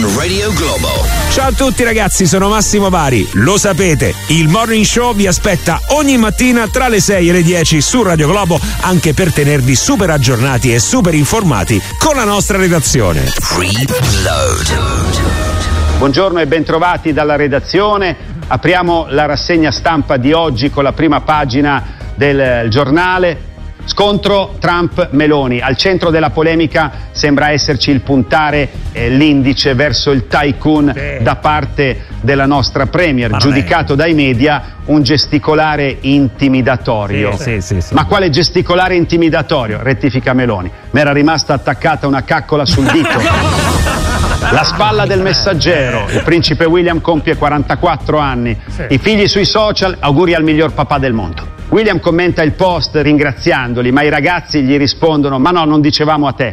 on Radio Globo. Ciao a tutti ragazzi, sono Massimo Vari. Lo sapete, il Morning Show vi aspetta ogni mattina tra le 6 e le 10 su Radio Globo, anche per tenervi super aggiornati e super informati con la nostra redazione. Freeload. Buongiorno e bentrovati dalla redazione. Apriamo la rassegna stampa di oggi con la prima pagina del giornale. Scontro Trump-Meloni. Al centro della polemica sembra esserci il puntare l'indice verso il tycoon da parte della nostra premier, giudicato dai media un gesticolare intimidatorio. Sì. Ma quale gesticolare intimidatorio? Rettifica Meloni. M'era rimasta attaccata una caccola sul dito. La spalla del Messaggero. Il principe William compie 44 anni. I figli sui social, auguri al miglior papà del mondo. William commenta il post ringraziandoli, ma i ragazzi gli rispondono: ma no, non dicevamo a te.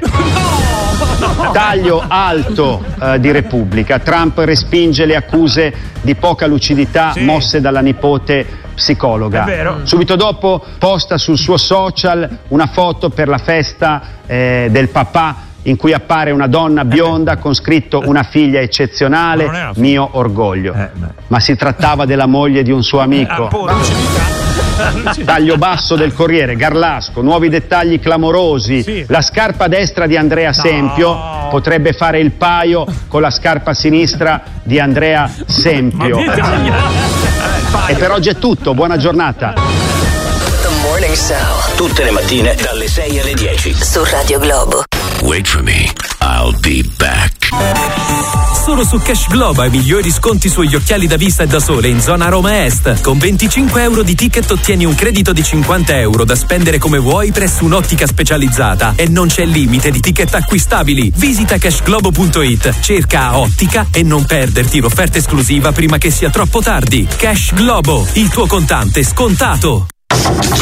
Taglio alto di Repubblica. Trump respinge le accuse di poca lucidità mosse dalla nipote psicologa. Subito dopo posta sul suo social una foto per la festa del papà, in cui appare una donna bionda con scritto "una figlia eccezionale, mio orgoglio". Ma si trattava della moglie di un suo amico. Taglio basso del Corriere, Garlasco, nuovi dettagli clamorosi. La scarpa destra di Andrea Sempio potrebbe fare il paio con la scarpa sinistra di Andrea Sempio. E per oggi è tutto, buona giornata. The Morning Show. Tutte le mattine dalle 6 alle 10 su Radio Globo. Wait for me, I'll be back. Solo su Cash Globo hai migliori sconti sugli occhiali da vista e da sole in zona Roma Est. Con 25 euro di ticket ottieni un credito di 50 euro da spendere come vuoi presso un'ottica specializzata e non c'è limite di ticket acquistabili. Visita cashglobo.it, cerca ottica e non perderti l'offerta esclusiva prima che sia troppo tardi. Cash Globo, il tuo contante scontato.